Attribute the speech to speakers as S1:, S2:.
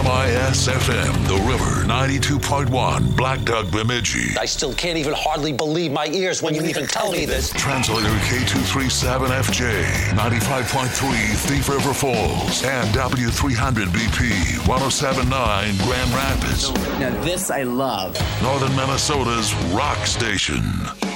S1: KMIS-FM, The River, 92.1, Black Duck, Bemidji.
S2: I still can't even hardly believe my ears when you even tell me this.
S1: Translator K237FJ, 95.3, Thief River Falls, and W300BP, 107.9, Grand Rapids.
S3: Now this I love.
S1: Northern Minnesota's rock station.